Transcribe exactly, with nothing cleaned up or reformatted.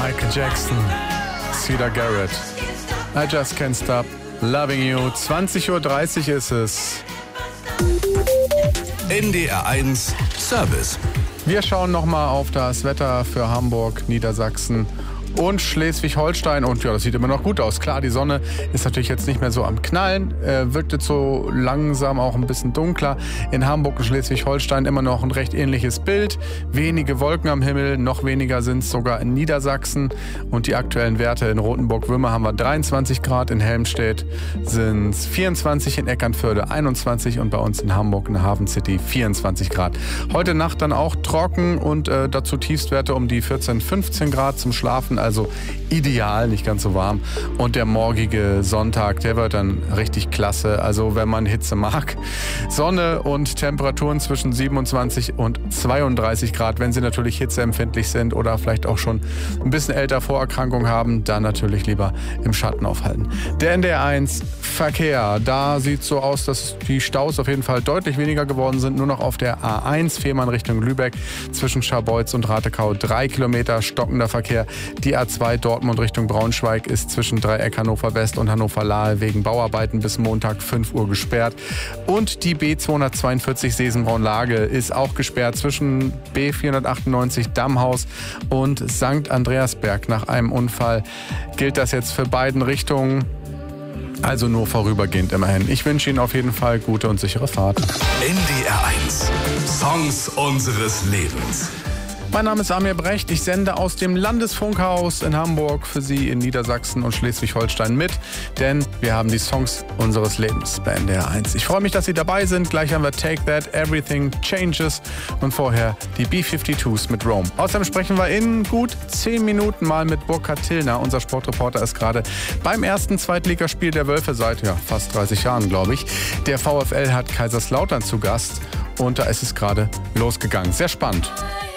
Michael Jackson, Cedar Garrett. I just can't stop loving you. zwanzig Uhr dreißig ist es. N D R eins Service. Wir schauen nochmal auf das Wetter für Hamburg, Niedersachsen und Schleswig-Holstein. Und ja, das sieht immer noch gut aus. Klar, die Sonne ist natürlich jetzt nicht mehr so am Knallen, äh, wirkt jetzt so langsam auch ein bisschen dunkler. In Hamburg und Schleswig-Holstein immer noch ein recht ähnliches Bild. Wenige Wolken am Himmel, noch weniger sind es sogar in Niedersachsen. Und die aktuellen Werte in Rothenburg-Würmer haben wir dreiundzwanzig Grad, in Helmstedt sind es vierundzwanzig, in Eckernförde einundzwanzig und bei uns in Hamburg in der Hafen City vierundzwanzig Grad. Heute Nacht dann auch trocken und äh, dazu Tiefstwerte um die vierzehn, fünfzehn Grad zum Schlafen. Also ideal, nicht ganz so warm. Und der morgige Sonntag, der wird dann richtig klasse. Also wenn man Hitze mag. Sonne und Temperaturen zwischen siebenundzwanzig und zweiunddreißig Grad. Wenn Sie natürlich hitzeempfindlich sind oder vielleicht auch schon ein bisschen älter Vorerkrankung haben, dann natürlich lieber im Schatten aufhalten. Der N D R eins Verkehr. Da sieht es so aus, dass die Staus auf jeden Fall deutlich weniger geworden sind. Nur noch auf der A eins Fehmarn Richtung Lübeck zwischen Scharbeutz und Ratekau drei Kilometer stockender Verkehr. Die A zwei Dortmund Richtung Braunschweig ist zwischen Dreieck Hannover West und Hannover Lahe wegen Bauarbeiten bis Montag fünf Uhr gesperrt. Und die B zweihundertzweiundvierzig Sesenbraun-Lage ist auch gesperrt zwischen B vierhundertachtundneunzig Dammhaus und Sankt Andreasberg. Nach einem Unfall gilt das jetzt für beiden Richtungen. Also nur vorübergehend immerhin. Ich wünsche Ihnen auf jeden Fall gute und sichere Fahrt. N D R eins. Songs unseres Lebens. Mein Name ist Amir Brecht. Ich sende aus dem Landesfunkhaus in Hamburg für Sie in Niedersachsen und Schleswig-Holstein mit, denn wir haben die Songs unseres Lebens bei N D R eins. Ich freue mich, dass Sie dabei sind. Gleich haben wir Take That, Everything Changes und vorher die B zweiundfünfzigs mit Rome. Außerdem sprechen wir in gut zehn Minuten mal mit Burkhard Tillner. Unser Sportreporter ist gerade beim ersten Zweitligaspiel der Wölfe seit ja, fast dreißig Jahren, glaube ich. Der VfL hat Kaiserslautern zu Gast und da ist es gerade losgegangen. Sehr spannend.